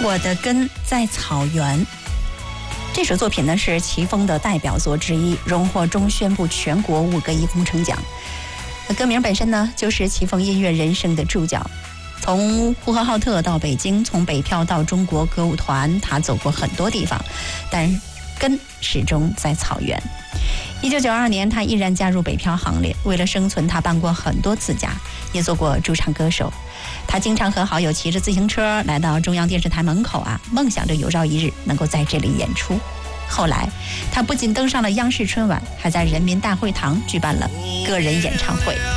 我的根在草原。这首作品呢是齐峰的代表作之一，荣获中宣部全国5个一工程奖。歌名本身呢就是齐峰音乐人生的注脚。从呼和浩特到北京，从北漂到中国歌舞团，他走过很多地方，但根始终在草原。1992年，他毅然加入北漂行列。为了生存，他搬过很多次家，也做过驻唱歌手。他经常和好友骑着自行车来到中央电视台门口梦想着有朝一日能够在这里演出。后来，他不仅登上了央视春晚，还在人民大会堂举办了个人演唱会。